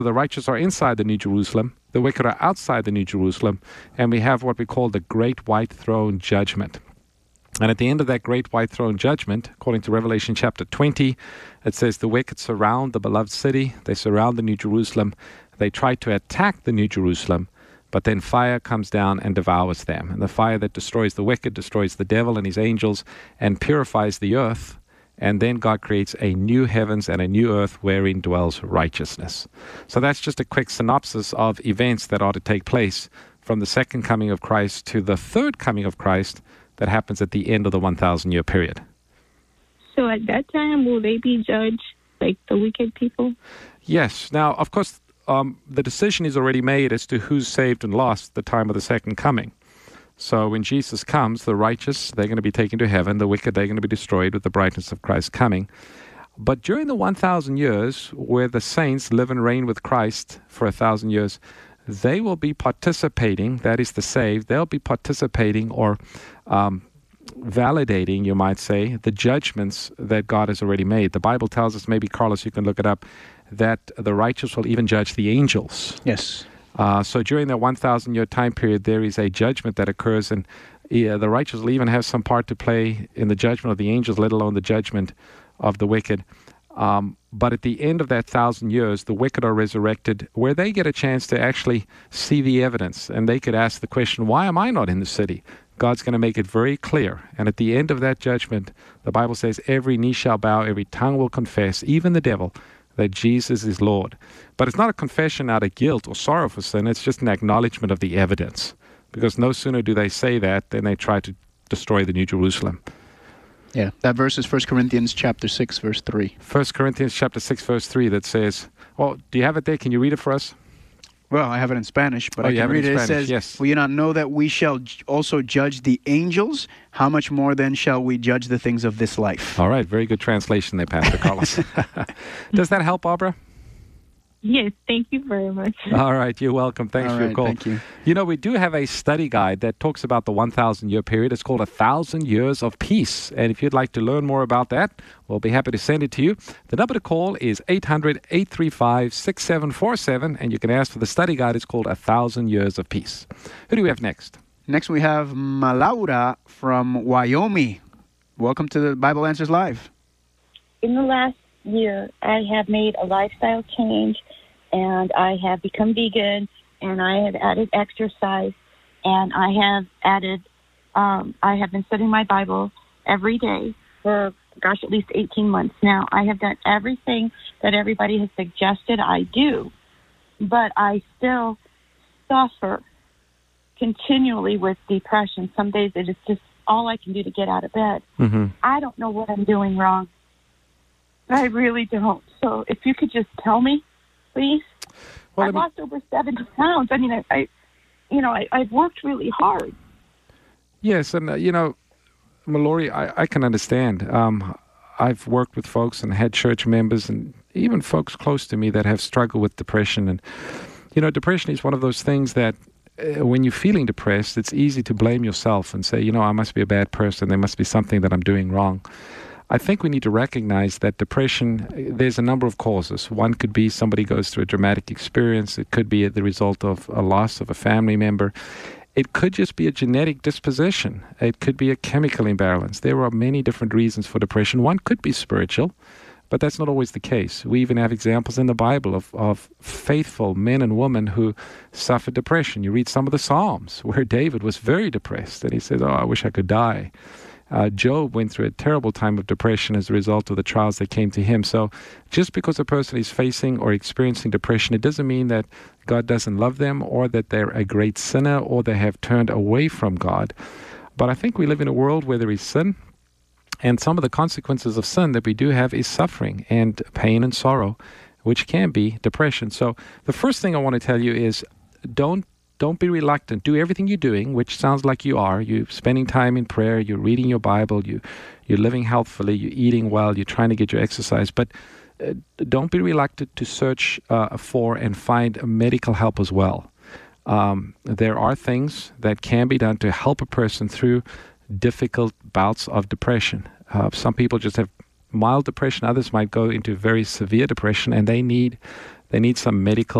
The righteous are inside the New Jerusalem, the wicked are outside the New Jerusalem, and we have what we call the Great White Throne Judgment. And at the end of that Great White Throne Judgment, according to Revelation chapter 20, it says the wicked surround the beloved city, they surround the New Jerusalem, they try to attack the New Jerusalem, but then fire comes down and devours them. And the fire that destroys the wicked destroys the devil and his angels and purifies the earth. And then God creates a new heavens and a new earth wherein dwells righteousness. So that's just a quick synopsis of events that are to take place from the second coming of Christ to the third coming of Christ that happens at the end of the 1,000-year period. So at that time, will they be judged like the wicked people? Yes. Now, of course, the decision is already made as to who's saved and lost at the time of the second coming. So when Jesus comes, the righteous, they're going to be taken to heaven. The wicked, they're going to be destroyed with the brightness of Christ's coming. But during the 1,000 years, where the saints live and reign with Christ for 1,000 years, they will be participating, that is the saved, they'll be participating or validating, you might say, the judgments that God has already made. The Bible tells us, maybe Carlos, you can look it up, that the righteous will even judge the angels. Yes. So during that 1,000-year time period, there is a judgment that occurs, and the righteous will even have some part to play in the judgment of the angels, let alone the judgment of the wicked. But at the end of that 1,000 years, the wicked are resurrected, where they get a chance to actually see the evidence, and they could ask the question, why am I not in the city? God's going to make it very clear. And at the end of that judgment, the Bible says, every knee shall bow, every tongue will confess, even the devil, that Jesus is Lord. But it's not a confession out of guilt or sorrow for sin. It's just an acknowledgement of the evidence. Because no sooner do they say that than they try to destroy the New Jerusalem. Yeah, that verse is 1 Corinthians chapter 6, verse 3. 1 Corinthians chapter 6, verse 3 that says, well, do you have it there? Can you read it for us? Well, I have it in Spanish, but I you can have it read in it. Spanish, It says, yes. will you not know that we shall also judge the angels? How much more then shall we judge the things of this life? All right, very good translation there, Pastor Carlos. Does that help, Barbara? Yes, thank you very much. All right, you're welcome. Thanks for your call. Thank you. You know, we do have a study guide that talks about the 1,000-year period. It's called 1,000 Years of Peace. And if you'd like to learn more about that, we'll be happy to send it to you. The number to call is 800-835-6747, and you can ask for the study guide. It's called 1,000 Years of Peace. Who do we have next? Next we have Malaura from Wyoming. Welcome to the Bible Answers Live. In the last year, I have made a lifestyle change, and I have become vegan, and I have added exercise, and I have added, I have been studying my Bible every day for, at least 18 months now. I have done everything that everybody has suggested I do, but I still suffer continually with depression. Some days it is just all I can do to get out of bed. Mm-hmm. I don't know what I'm doing wrong. I really don't. So if you could just tell me, please. Well, I've lost over 70 pounds. I mean, I've worked really hard. Yes, and, Mallory, I can understand. I've worked with folks and had church members and even folks close to me that have struggled with depression. And, depression is one of those things that when you're feeling depressed, it's easy to blame yourself and say, I must be a bad person. There must be something that I'm doing wrong. I think we need to recognize that depression, there's a number of causes. One could be somebody goes through a dramatic experience. It could be the result of a loss of a family member. It could just be a genetic disposition. It could be a chemical imbalance. There are many different reasons for depression. One could be spiritual, but that's not always the case. We even have examples in the Bible of faithful men and women who suffered depression. You read some of the Psalms where David was very depressed, and he said, I wish I could die. Job went through a terrible time of depression as a result of the trials that came to him. So just because a person is facing or experiencing depression, it doesn't mean that God doesn't love them or that they're a great sinner or they have turned away from God. But I think we live in a world where there is sin, and some of the consequences of sin that we do have is suffering and pain and sorrow, which can be depression. So the first thing I want to tell you is don't be reluctant. Do everything you're doing, which sounds like you are. You're spending time in prayer. You're reading your Bible. You're living healthfully. You're eating well. You're trying to get your exercise. But don't be reluctant to search for and find medical help as well. There are things that can be done to help a person through difficult bouts of depression. Some people just have mild depression. Others might go into very severe depression, and they need They need some medical